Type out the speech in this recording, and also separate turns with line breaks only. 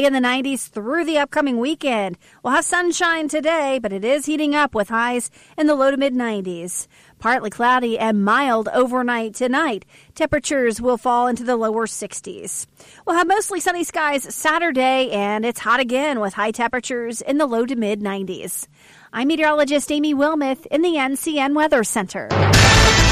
in the 90s through the upcoming weekend. We'll have sunshine today, but it is heating up with highs in the low to mid 90s. Partly cloudy and mild overnight tonight. Temperatures will fall into the lower 60s. We'll have mostly sunny skies Saturday, and it's hot again with high temperatures in the low to mid 90s. I'm meteorologist Amy Wilmoth in the NCN Weather Center.